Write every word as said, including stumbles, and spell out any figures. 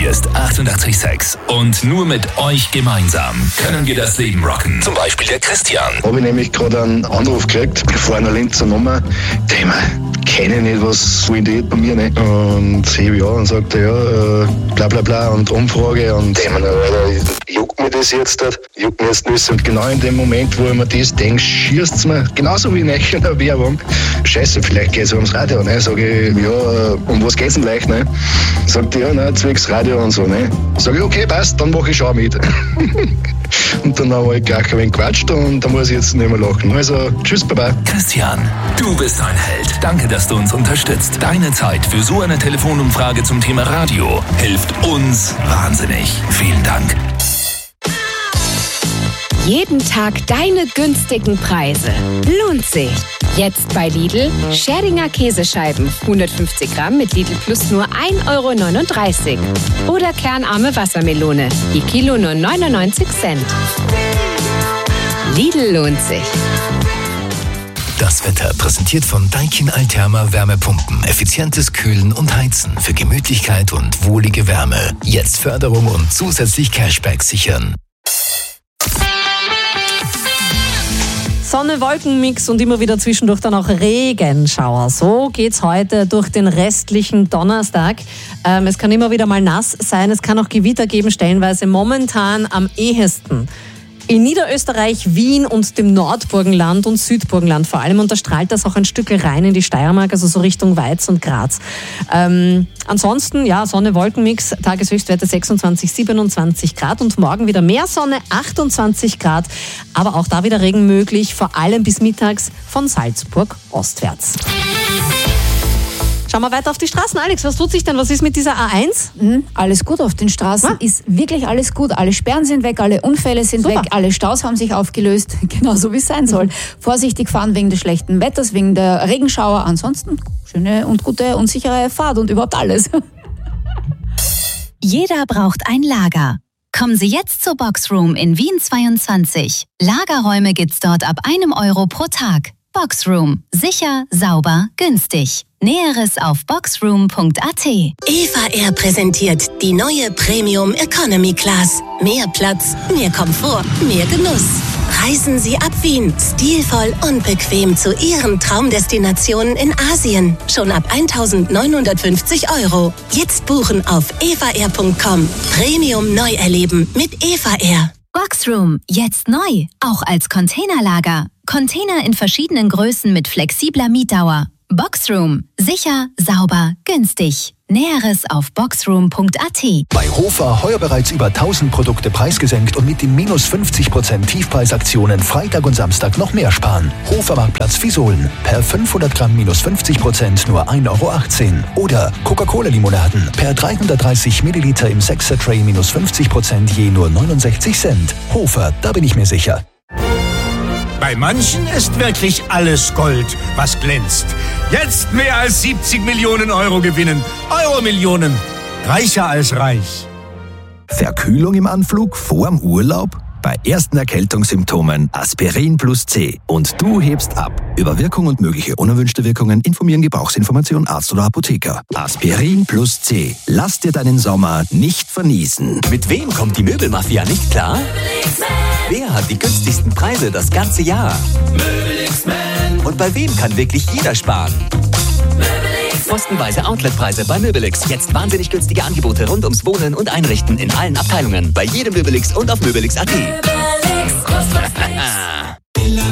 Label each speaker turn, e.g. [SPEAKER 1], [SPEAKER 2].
[SPEAKER 1] Hier ist achtundachtzig Komma sechs. Und nur mit euch gemeinsam können wir das Leben rocken. Zum Beispiel der Christian.
[SPEAKER 2] Habe ich nämlich gerade einen Anruf gekriegt von einer Linzer Nummer. Thema, kenne ich nicht, was wollen die bei mir nicht? Und ich ja und sagte, ja, äh, bla bla bla und Umfrage und Thema, Alter, juckt mir das jetzt dort? Juckt mir jetzt nicht. Und genau in dem Moment, wo ich mir das denke, schießt es mir, genauso wie in einer Werbung. Scheiße, vielleicht geht es ums Radio, ne? Sag ich, ja, um was geht's denn leicht, ne? Sagt ja, ne, zwecks Radio und so, ne? Sag ich, okay, passt, dann mache ich schon mit. Und dann haben wir gleich ein wenig gequatscht und da muss ich jetzt nicht mehr lachen. Also, tschüss, Baba.
[SPEAKER 1] Christian, du bist ein Held. Danke, dass du uns unterstützt. Deine Zeit für so eine Telefonumfrage zum Thema Radio hilft uns wahnsinnig. Vielen Dank.
[SPEAKER 3] Jeden Tag deine günstigen Preise. Lohnt sich. Jetzt bei Lidl Scheringer Käsescheiben hundertfünfzig Gramm mit Lidl Plus nur ein Euro neununddreißig. Oder kernarme Wassermelone, die Kilo nur neunundneunzig Cent. Lidl lohnt sich.
[SPEAKER 1] Das Wetter präsentiert von Daikin Alterma Wärmepumpen. Effizientes Kühlen und Heizen für Gemütlichkeit und wohlige Wärme. Jetzt Förderung und zusätzlich Cashback sichern.
[SPEAKER 4] Sonne-Wolken-Mix und immer wieder zwischendurch dann auch Regenschauer. So geht's heute durch den restlichen Donnerstag. Ähm, es kann immer wieder mal nass sein, es kann auch Gewitter geben, stellenweise momentan am ehesten in Niederösterreich, Wien und dem Nordburgenland und Südburgenland vor allem. Und da strahlt das auch ein Stück rein in die Steiermark, also so Richtung Weiz und Graz. Ähm, ansonsten, ja, Sonne-Wolken-Mix, Tageshöchstwerte sechsundzwanzig, siebenundzwanzig Grad und morgen wieder mehr Sonne, achtundzwanzig Grad. Aber auch da wieder Regen möglich, vor allem bis mittags von Salzburg ostwärts. Schauen wir weiter auf die Straßen. Alex, was tut sich denn? Was ist mit dieser A eins?
[SPEAKER 5] Mhm, alles gut auf den Straßen. Ah. Ist wirklich alles gut. Alle Sperren sind weg, alle Unfälle sind Super. weg, alle Staus haben sich aufgelöst. Genauso wie es sein soll. Mhm. Vorsichtig fahren wegen des schlechten Wetters, wegen der Regenschauer. Ansonsten schöne und gute und sichere Fahrt und überhaupt alles.
[SPEAKER 6] Jeder braucht ein Lager. Kommen Sie jetzt zur Boxroom in Wien zweiundzwanzig. Lagerräume gibt's dort ab einem Euro pro Tag. Boxroom. Sicher, sauber, günstig. Näheres auf boxroom punkt a t.
[SPEAKER 7] Eva Air präsentiert die neue Premium Economy Class. Mehr Platz, mehr Komfort, mehr Genuss. Reisen Sie ab Wien, stilvoll und bequem zu Ihren Traumdestinationen in Asien. Schon ab eintausendneunhundertfünfzig Euro. Jetzt buchen auf eva air punkt com. Premium neu erleben mit Eva Air.
[SPEAKER 6] Boxroom, jetzt neu, auch als Containerlager. Container in verschiedenen Größen mit flexibler Mietdauer. Boxroom. Sicher, sauber, günstig. Näheres auf boxroom punkt a t.
[SPEAKER 8] Bei Hofer heuer bereits über tausend Produkte preisgesenkt und mit den minus fünfzig Prozent Tiefpreisaktionen Freitag und Samstag noch mehr sparen. Hofer Marktplatz Visolen. Per fünfhundert Gramm minus fünfzig Prozent nur ein Euro achtzehn. Oder Coca-Cola-Limonaden. Per dreihundertdreißig Milliliter im Sechser-Tray minus fünfzig Prozent je nur neunundsechzig Cent. Hofer, da bin ich mir sicher.
[SPEAKER 9] Bei manchen ist wirklich alles Gold, was glänzt. Jetzt mehr als siebzig Millionen Euro gewinnen. Euro-Millionen. Reicher als reich.
[SPEAKER 10] Verkühlung im Anflug vorm Urlaub? Bei ersten Erkältungssymptomen Aspirin plus C. Und du hebst ab. Über Wirkung und mögliche unerwünschte Wirkungen informieren Gebrauchsinformation Arzt oder Apotheker. Aspirin plus C. Lass dir deinen Sommer nicht verniesen.
[SPEAKER 11] Mit wem kommt die Möbelmafia nicht klar? Wer hat die günstigsten Preise das ganze Jahr? Möbelix-Man. Und bei wem kann wirklich jeder sparen? Postenweise Outletpreise bei Möbelix. Jetzt wahnsinnig günstige Angebote rund ums Wohnen und Einrichten in allen Abteilungen. Bei jedem Möbelix und auf möbelix punkt a t.